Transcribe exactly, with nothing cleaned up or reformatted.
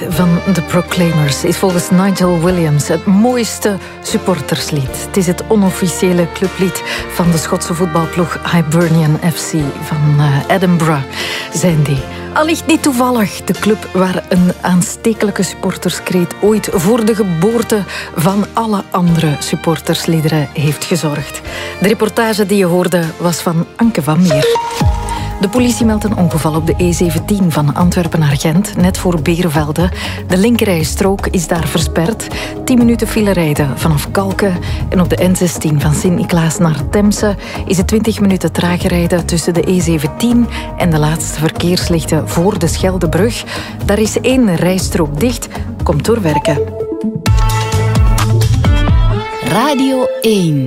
lied van The Proclaimers is volgens Nigel Williams het mooiste supporterslied. Het is het onofficiële clublied van de Schotse voetbalploeg Hibernian F C van uh, Edinburgh, zijn die. Allicht niet toevallig de club waar een aanstekelijke supporterskreet ooit voor de geboorte van alle andere supportersliederen heeft gezorgd. De reportage die je hoorde was van Anke van Meer. De politie meldt een ongeval op de E zeventien van Antwerpen naar Gent, net voor Beervelde. De linkerrijstrook is daar versperd. tien minuten file rijden vanaf Kalken. En op de N zestien van Sint-Niklaas naar Temse is het twintig minuten trager rijden tussen de E zeventien en de laatste verkeerslichten voor de Scheldebrug. Daar is één rijstrook dicht. Komt doorwerken. Radio één.